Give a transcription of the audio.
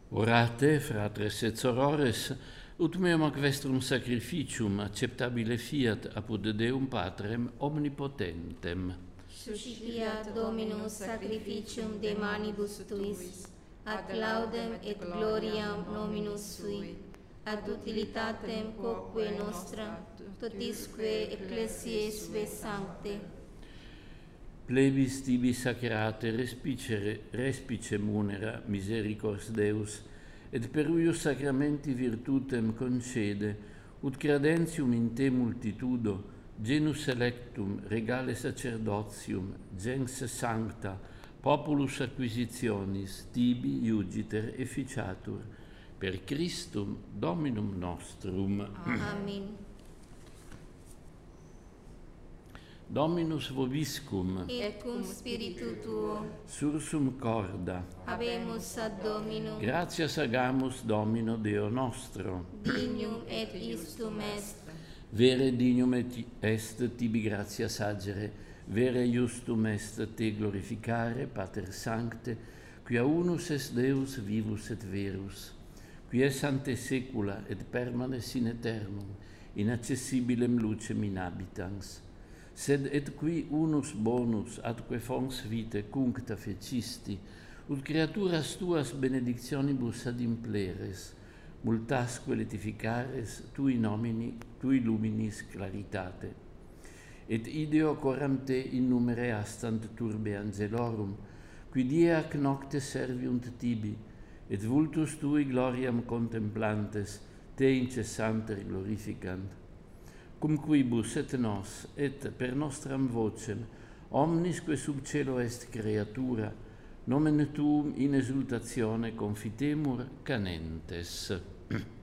Orate, fratres et sorores, ut meum ac vestrum sacrificium acceptabile fiat apud Deum Patrem omnipotentem. Suscipiat Dominus sacrificium de manibus tuis, ad laudem et gloriam nominus sui, ad utilitatem quoque nostra, totisque ecclesiae sue sancte. Plebis tibi sacrate respice munera misericors Deus, et per uius sacramenti virtutem concede, ut credentium in te multitudo, genus electum, regale sacerdotium, gens sancta, populus acquisitionis, tibi iugiter efficiatur, per Christum Dominum nostrum. Amen. Dominus vobiscum, Et cum spiritu tuo, sursum corda, habemus ad Dominum, gratias agamus Domino Deo nostro. dignum et istum est, Vere dignum est tibi gratias agere, vere justum est te glorificare, Pater Sancte, quia unus est Deus vivus et verus, qui es ante saecula et permanes in aeternum, inaccessibilem lucem in habitans. Sed et qui unus bonus atque fons vitae cuncta fecisti, ut creaturas tuas benedictionibus ad impleres, multasque letificares tui nomini, tui luminis claritate. Et ideo coram te in numere astant turbe angelorum, qui die ac nocte serviunt tibi, et vultus tui gloriam contemplantes, te incessanter glorificant. Cum quibus et nos, et per nostram vocem, omnisque sub cielo est creatura, nomen tuum in exultatione confitemur canentes.